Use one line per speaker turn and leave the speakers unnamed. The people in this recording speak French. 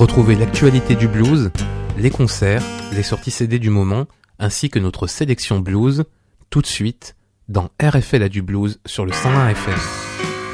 Retrouvez l'actualité du blues, les concerts, les sorties CD du moment, ainsi que notre sélection blues, tout de suite, dans RFL a du blues sur le 101 FM.